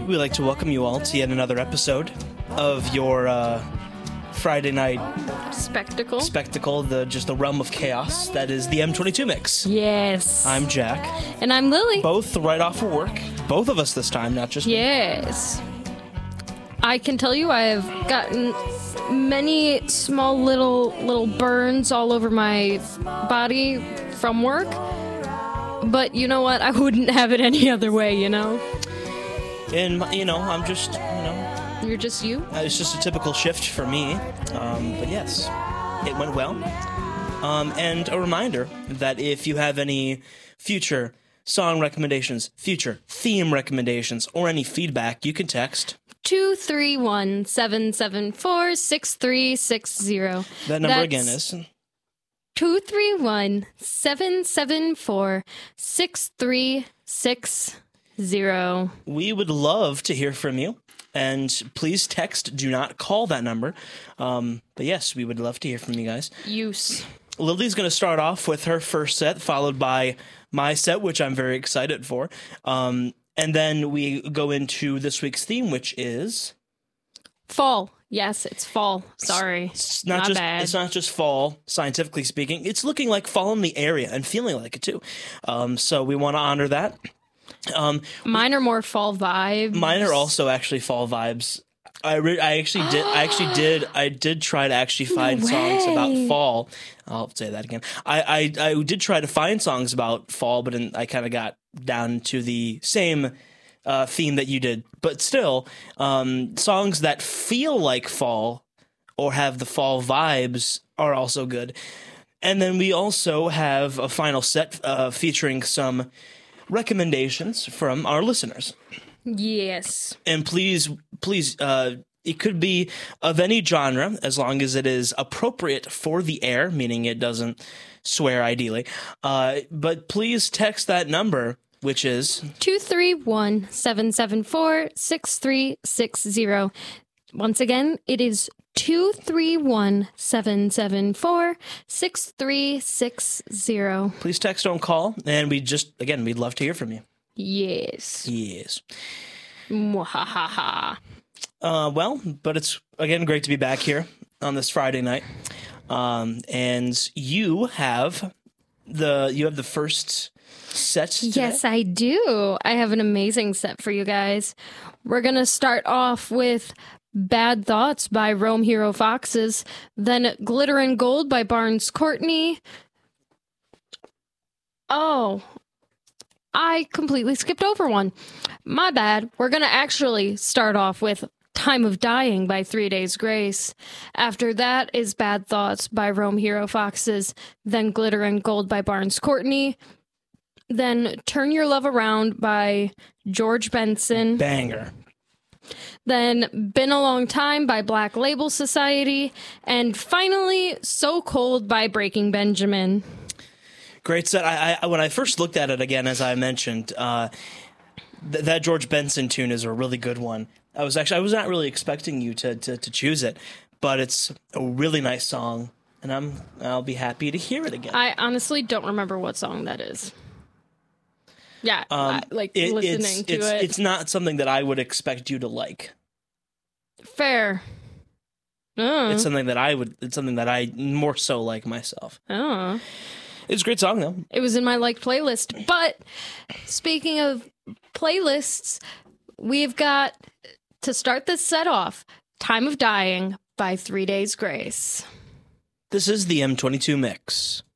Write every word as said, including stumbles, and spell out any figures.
we'd like to welcome you all to yet another episode of your uh, Friday night Spectacle. spectacle, the just the realm of chaos that is the M twenty-two mix. Yes. I'm Jack. And I'm Lily. Both right off of work. Both of us this time, not just me. Yes. I can tell you I have gotten many small little little burns all over my body from work. But you know what? I wouldn't have it any other way, you know? And, my- you know, I'm just, you know, You're just you? uh, it's just a typical shift for me. Um, but yes, it went well. Um, and a reminder that if you have any future song recommendations, future theme recommendations, or any feedback, you can text two three one, seven seven four, six three six zero. that number That's again is two three one, seven seven four, six three six zero. we would love to hear from you. And please text, do not call that number. Um, but yes, we would love to hear from you guys. Use. Lily's going to start off with her first set, followed by my set, which I'm very excited for. Um, and then we go into this week's theme, which is Fall. Yes, it's fall. Sorry. it's not My just bad. it's not just fall, scientifically speaking. It's looking like fall in the area and feeling like it too. Um, so we want to honor that. Um, Mine are more fall vibes. Mine are also actually fall vibes. I re- I actually did I actually did I did try to actually find songs about way. fall. I'll say that again. I I, I did try to find songs about fall, but then I kind of got down to the same uh, theme that you did. But still, um, songs that feel like fall or have the fall vibes are also good. And then we also have a final set uh, featuring some recommendations from our listeners. Yes. And please, please, uh, it could be of any genre as long as it is appropriate for the air, meaning it doesn't swear ideally. Uh, but please text that number, which is two three one, seven seven four, six three six zero. Once again, it is two three one, seven seven four, six three six zero. please text, don't call. And we just, again, we'd love to hear from you. Yes. Yes. Mwahaha. Uh, well, but it's, again, great to be back here on this Friday night. Um, and you have the, you have the first set today? Yes, I do. I have an amazing set for you guys. We're going to start off with Bad Thoughts by Rome Hero Foxes, then Glitter and Gold by Barnes Courtney. Oh, I completely skipped over one. My bad. We're going to actually start off with Time of Dying by Three Days Grace. After that is Bad Thoughts by Rome Hero Foxes, then Glitter and Gold by Barnes Courtney, then Turn Your Love Around by George Benson, Banger. then Been a Long Time by Black Label Society, and finally So Cold by Breaking Benjamin. Great set. I, I when I first looked at it again, as I mentioned, uh, th- that George Benson tune is a really good one. I was actually I was not really expecting you to, to, to choose it, but it's a really nice song, and I'm I'll be happy to hear it again. I honestly don't remember what song that is. Yeah, Um, I, like it- listening it's, to it's, it. It's not something that I would expect you to like. Fair. Oh. It's something that I would. It's something that I more so like myself. oh. It's a great song though. It was in my liked playlist. But speaking of playlists, we've got to start this set off Time of Dying by Three Days Grace. This is the M twenty-two mix.